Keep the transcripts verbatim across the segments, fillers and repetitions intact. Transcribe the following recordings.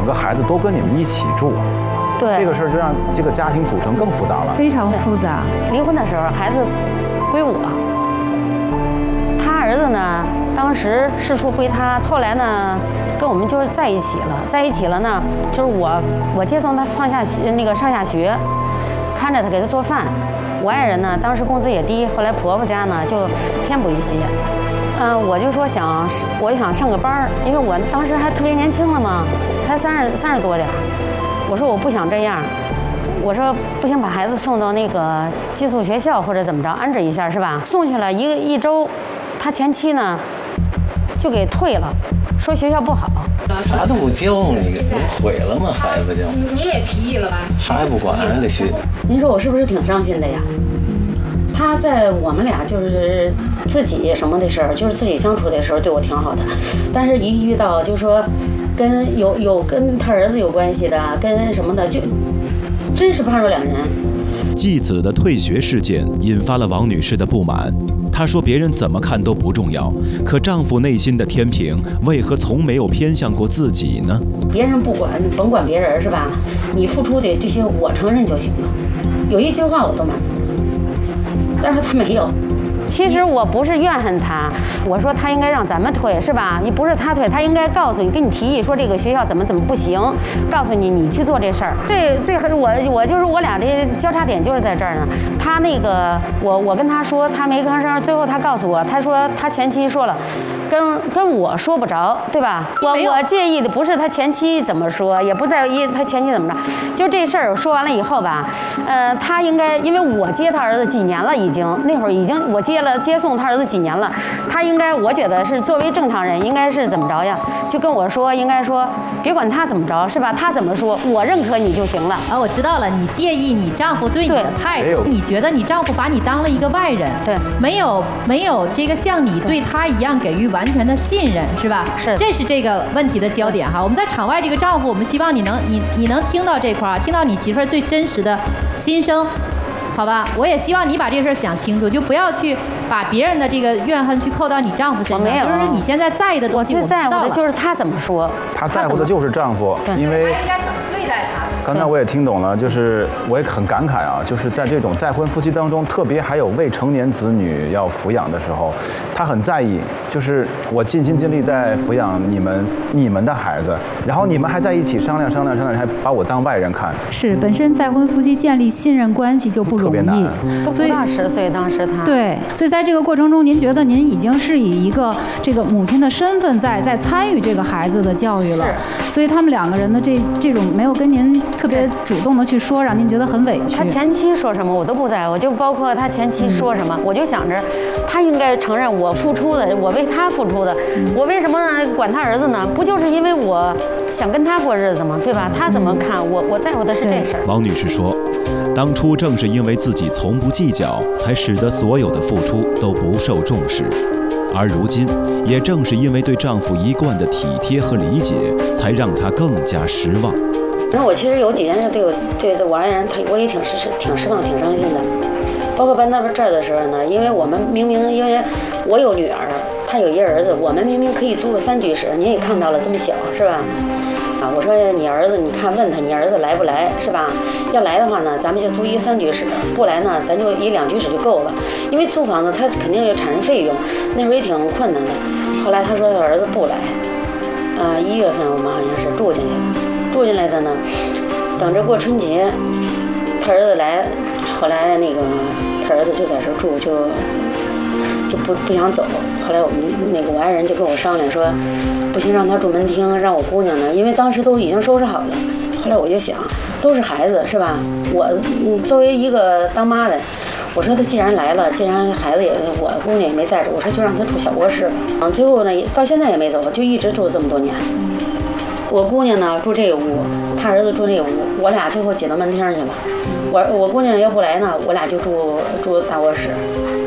个孩子都跟你们一起住， 对， 这个事儿就让这个家庭组成更复杂了， 非常复杂。 离婚的时候，孩子归我，他儿子呢，当时事出归他，后来呢，跟我们就是在一起了，在一起了呢，就是我我接送他放下学那个上下学，看着他给他做饭。我爱人呢，当时工资也低，后来婆婆家呢就添补一些。嗯、呃，我就说想，我就想上个班儿，因为我当时还特别年轻了嘛，才三十三十多点儿。我说我不想这样，我说不行，把孩子送到那个寄宿学校或者怎么着安置一下是吧？送去了一个一周，他前妻呢就给退了，说学校不好。 啥都不教你，给不毁了吗？孩子就你也提议了吧？ 啥也不管，这学。 您说我是不是挺伤心的呀？他在我们俩就是自己什么的事儿，就是自己相处的时候对我挺好的，但是一遇到就是说跟有有跟他儿子有关系的，跟什么的，就真是判若两人。 继子的退学事件引发了王女士的不满。她说别人怎么看都不重要，可丈夫内心的天平为何从没有偏向过自己呢？ 别人不管，甭管别人是吧？你付出的这些我承认就行了。有一句话我都满足，但是他没有。其实我不是怨恨他，我说他应该让咱们退，是吧？你不是他退，他应该告诉你，跟你提议说这个学校怎么怎么不行，告诉你你去做这事儿。最最我我就是我俩的交叉点就是在这儿呢。他那个我我跟他说他没吭声，最后他告诉我，他说他前妻说了，跟跟我说不着，对吧？我我介意的不是他前妻怎么说，也不在意他前妻怎么着，就这事儿说完了以后吧，呃，他应该因为我接他儿子几年了，已经那会儿已经我接。接了接送他儿子几年了，他应该我觉得是作为正常人应该是怎么着呀？就跟我说，应该说别管他怎么着是吧？他怎么说，我认可你就行了。 啊，我知道了，你介意你丈夫对你的态度，你觉得你丈夫把你当了一个外人， 对， 没有没有这个像你对他一样给予完全的信任，是吧？ 是， 这是这个问题的焦点哈。我们在场外这个丈夫，我们希望你能你你能听到这块儿，听到你媳妇儿最真实的心声。好吧，我也希望你把这事儿想清楚，就不要去把别人的这个怨恨去扣到你丈夫身上。 没有， 就是你现在在意的东西， 我最在乎的就是他怎么说。 他在乎的就是丈夫，因为他应该怎么对待他。 刚才我也听懂了，就是我也很感慨啊，就是在这种再婚夫妻当中，特别还有未成年子女要抚养的时候，他很在意，就是我尽心尽力在抚养你们你们的孩子，然后你们还在一起商量商量商量，还把我当外人看。 是，本身再婚夫妻建立信任关系就不容易， 都不到十岁，当时他对，所以在这个过程中，您觉得您已经是以一个这个母亲的身份在在参与这个孩子的教育了，所以他们两个人的这这种没有跟您特别主动的去说，让您觉得很委屈。 他前妻说什么我都不在乎，就包括他前妻说什么，嗯、我就想着他应该承认我付出的，我为他付出的，嗯、我为什么管他儿子呢？不就是因为我想跟他过日子吗？对吧？他怎么看我？我在乎的是这事儿。 王女士说，当初正是因为自己从不计较，才使得所有的付出都不受重视。而如今，也正是因为对丈夫一贯的体贴和理解，才让她更加失望。 那我其实有几件事对我对我爱人，他我也挺失挺失望、挺伤心的。包括搬到这儿的时候呢，因为我们明明因为我有女儿，他有一儿子，我们明明可以租个三居室，您也看到了这么小，是吧？啊，我说你儿子，你看问他，你儿子来不来，是吧？要来的话呢，咱们就租一个三居室；不来呢，咱就一两居室就够了。因为租房子它肯定要产生费用，那时候也挺困难的。后来他说他儿子不来，啊，一月份我们好像是住进来了。住进来的呢，等着过春节，他儿子来，后来那个他儿子就在这住，就就不不想走。后来我们那个我爱人就跟我商量说，不行，让他住门厅，让我姑娘呢，因为当时都已经收拾好了。后来我就想，都是孩子是吧？我作为一个当妈的，我说他既然来了，既然孩子也我姑娘也没在这，我说就让他住小卧室。嗯，最后呢，到现在也没走，就一直住这么多年。我姑娘呢住这个屋，他儿子住那个屋，我俩最后挤到门厅去了。我我姑娘要不来呢，我俩就住住大卧室。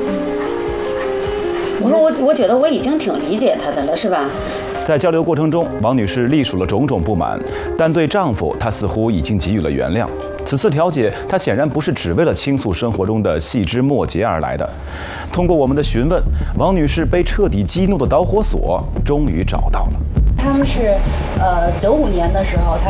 我说我我觉得我已经挺理解她的了，是吧？ 在交流过程中，王女士历数了种种不满，但对丈夫她似乎已经给予了原谅。此次调解，她显然不是只为了倾诉生活中的细枝末节而来的。通过我们的询问，王女士被彻底激怒的导火索终于找到了。 他们是，呃，九五年的时候，他。